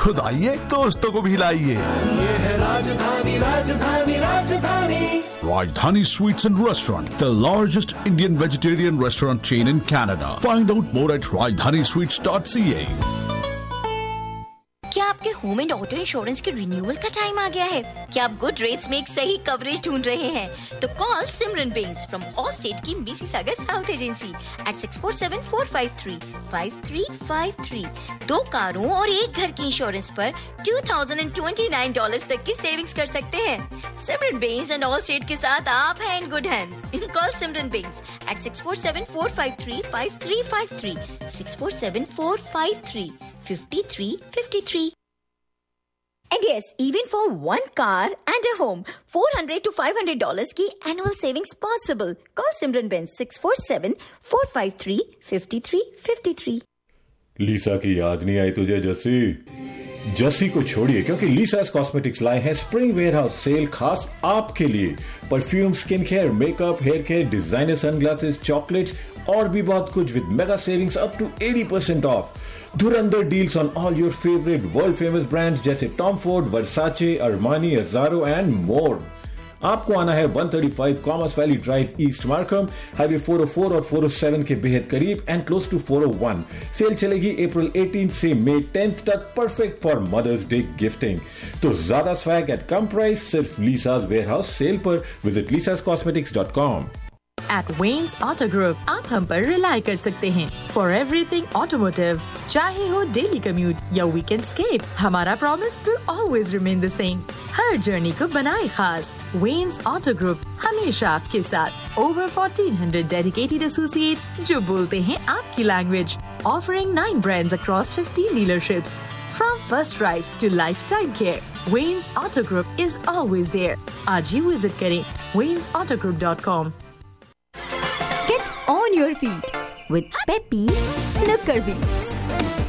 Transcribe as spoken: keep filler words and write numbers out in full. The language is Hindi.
खुद आइए, दोस्तों को भी लाइए। ये है राजधानी, राजधानी, राजधानी। Rajdhani Sweets and Restaurant, the largest Indian vegetarian restaurant chain in Canada. Find out more at rajdhani sweets dot c a. क्या आपके होम एंड ऑटो इंश्योरेंस के रिन्यूअल का टाइम आ गया है? क्या आप गुड रेट्स में एक सही कवरेज ढूंढ रहे हैं? तो call Simran Benz from all state की Mississauga south agency eight six four seven four five three five three five three. दो कारों और एक घर की इंश्योरेंस पर two thousand twenty nine dollars तक की सेविंग्स कर सकते हैं। सिमरन बेंस एंड ऑल स्टेट के साथ आप हैं in good hands. Call Simran Benz eight six four seven four five three five three five three six four seven four five three fifty three fifty three. And yes, even for one car and a home, four hundred to five hundred dollars की annual savings possible. Call Simran Benz six four seven four five three five three five three. लीसा की याद नहीं आई तुझे जस्सी? जस्सी को छोड़िए, क्योंकि लीसास कॉस्मेटिक्स लाए हैं स्प्रिंग वेयरहाउस सेल खास आपके लिए। Perfume, skin care, makeup, hair care, designer sunglasses, chocolates और भी बहुत कुछ with mega savings up to eighty percent of. Dhurandhar deals on all your favourite world famous brands जैसे Tom Ford, Versace, Armani, अज़ारो and more. आपको आना है one thirty-five commerce valley drive, east Markham, highway four oh four और four oh seven के बेहद करीब and close to four oh one। Cell चलेगी अप्रैल eighteenth से मई tenth तक, perfect for mothers day gifting. तो ज्यादा स्वैग एट कम प्राइस सिर्फ लीसास वेयरहाउस सेल पर। Visit लीसास cosmetics dot com. At Wayne's Auto Group, आप हम पर रिलाई कर सकते हैं फॉर एवरीथिंग ऑटोमोटिव। चाहे हो डेली कम्यूट या वीकेंड स्केप, हमारा promise will always remain the same. Her journey को बनाए खास। Wayne's Auto Group हमेशा आपके साथ। Over fourteen hundred dedicated associates जो बोलते हैं आपकी language. Offering nine brands across fifteen dealerships. From first drive to lifetime care, Wayne's Auto Group is always there. आज ही विजिट करें waynes auto group dot com. Get on your feet with Peppy Nukkar Beats.